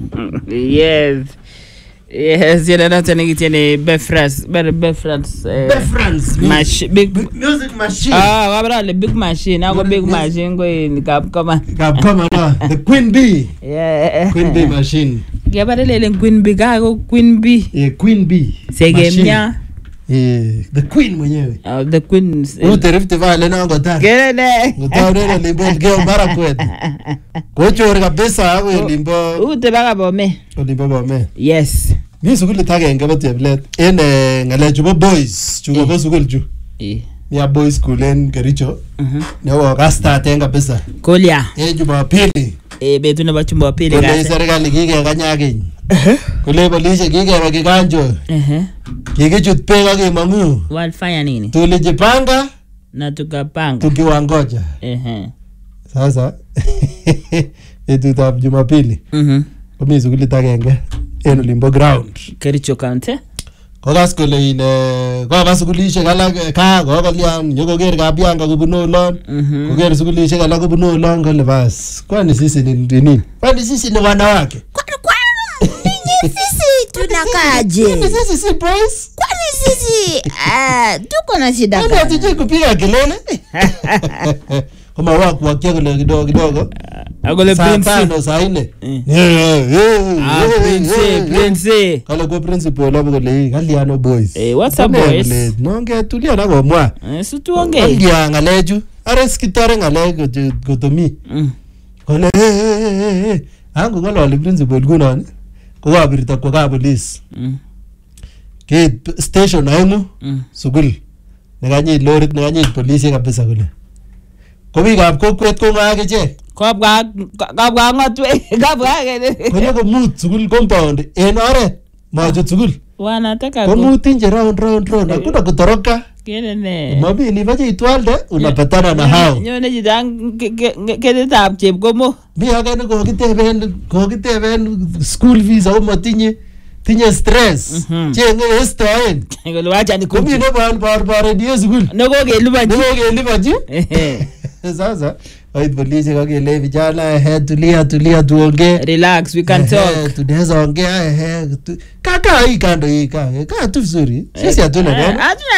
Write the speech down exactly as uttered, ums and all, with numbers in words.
Yes. Yes, you know that's any any Befrance, better Befrance. Befrance machine, big music machine. Ah, what about the big machine? I got big machine going cap come on. Cap come on. The Queen Bee. Yeah. Queen Bee machine. Yeah, but the Queen Bee go Queen Bee. Yeah, Queen Bee. Segemnya. Yeah, the Queen mwenyewe. Oh, the Queen. Uterifte vale na ngota. Gele. Ngota ule limbo ngeo mara kwenda. Kochori kabisa hapo limbo. Utebaka bome. Limbo bome. Yes. Mi sukuli tage ngaba teblet. Ene ngale chubo boys, chubo bo sukul ju. Eh. Ni boys school en Kericho. Mhm. Ne wa rasta tenga pesa. Kolia. Eh juba pili. Eh betu na bachumba pili gase. Kole serikali kike kanyagin. Eh. Kole polisi kike wakikanjo. Eh. Kike chut pega ke mamu. Walifanya nini? Tulijipanga na tukapanga. Tukiwangoja. Eh. Sasa etu tab Jumapili. Mhm. Komi sukuli tagenge en Limbo ground. Kericho County. Kogas kole ine koba sukulishek alak ka kokolian nyokoker kabianga kubunu olon. Koker sukulishek alak kubunu olon kole bas. Kwani sisi ni nini? Kwani sisi ni wanawake? Kwani kwani ninyi sisi tunakaje? Kwani sisi si boys? Kwani sisi ah tuko na shida gani? Kwani tuje kupiga kelele? Kama wako wakia kule kidogo kidogo. Agole prince no saine. Ah prince prince. Kale go principal abo kole Galiano boys. Eh what's up boys? No nge tulia na gomwa. Eh situonge. Ngia ngaleju. Are skitore ngale gotomi. Mm. Kole eh angu ngalo principal kunon. Ko wabirta ko ka police. Mm. Ke station aimu. Mm. Sugul. Neganyi lorit neganyi police kabisa kule. Kobi gab kokwet ko nga keche. Kobwa kobwa ngotwe kobwa gene. Konyo ko mut sugul compound en oret. Machut sugul. Wanataka ko mutinje round round round hakuna kutoroka. Kene ne. Mabili vaje itwalde unapatana na hao. Nyone jidang kede tab chepkomo. Mi agane ko kiteben ko kiteben school fees au matinye tinye stress. Chenge estoen. Ngolo acha ni ko mi ne bar bar bar die sugul. Nogo geliba ji. Nogo geliba ji. Sasa Wait, polisi kakele vijana ehe tulia tulia tuongee. Relax, we can talk. Tunaweza ongea ehe. Kaka hii kando hii kaka. Kaa tu vizuri. Sisi hatuna neno.